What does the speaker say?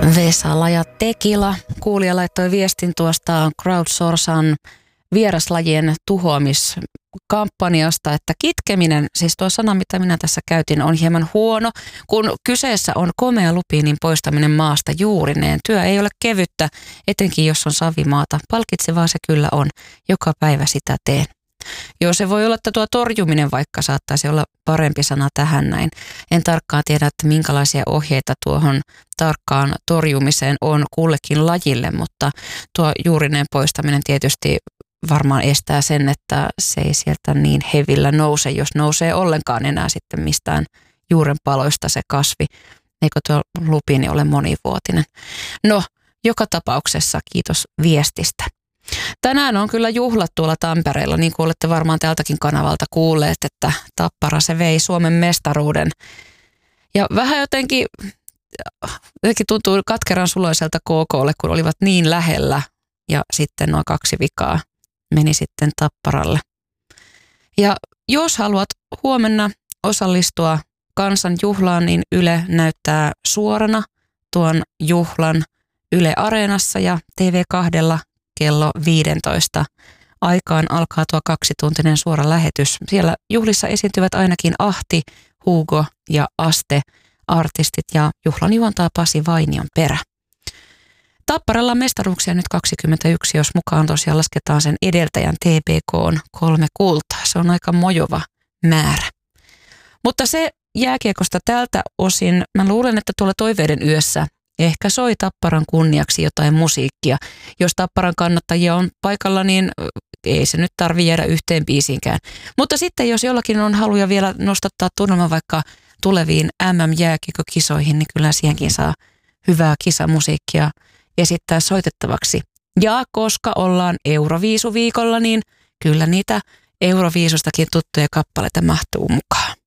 Vesala ja Tekila. Kuulija laittoi viestin tuosta crowdsourcan vieraslajien tuhoamiskampanjasta, että kitkeminen, siis tuo sana, mitä minä tässä käytin, on hieman huono. Kun kyseessä on komea lupiinin poistaminen maasta juurineen, työ ei ole kevyttä, etenkin jos on savimaata. Palkitsevaa se kyllä on. Joka päivä sitä teen. Joo, se voi olla, että tuo torjuminen vaikka saattaisi olla parempi sana tähän näin. En tarkkaan tiedä, että minkälaisia ohjeita tuohon tarkkaan torjumiseen on kullekin lajille, mutta tuo juurineen poistaminen tietysti varmaan estää sen, että se ei sieltä niin hevillä nouse, jos nousee ollenkaan enää sitten mistään juurenpaloista se kasvi. Eikö tuo lupiini ole monivuotinen? No, joka tapauksessa kiitos viestistä. Tänään on kyllä juhlat tuolla Tampereella, niin kuin olette varmaan tältäkin kanavalta kuulleet, että Tappara se vei Suomen mestaruuden. Ja vähän jotenkin tuntuu katkeran suloiselta KK:lle, kun olivat niin lähellä ja sitten nuo 2 vikaa meni sitten Tapparalle. Ja jos haluat huomenna osallistua kansan juhlaan, niin Yle näyttää suorana tuon juhlan Yle Areenassa ja TV2 kello 15 aikaan alkaa tuo 2-tuntinen suora lähetys. Siellä juhlissa esiintyvät ainakin Ahti, Hugo ja Aste artistit ja juhlan juontaa Pasi Vainionperä. Tapparalla on mestaruuksia nyt 21, jos mukaan tosiaan lasketaan sen edeltäjän TPK:n 3 kultaa. Se on aika mojova määrä. Mutta se jääkiekosta tältä osin, mä luulen, että tuolla Toiveiden yössä ehkä soi Tapparan kunniaksi jotain musiikkia. Jos Tapparan kannattajia on paikalla, niin ei se nyt tarvitse jäädä yhteen biisiinkään. Mutta sitten jos jollakin on haluja vielä nostattaa tunnelma vaikka tuleviin MM-jääkiekkokisoihin, niin kyllä siihenkin saa hyvää kisamusiikkia esittää soitettavaksi. Ja koska ollaan Euroviisuviikolla, niin kyllä niitä Euroviisustakin tuttuja kappaleita mahtuu mukaan.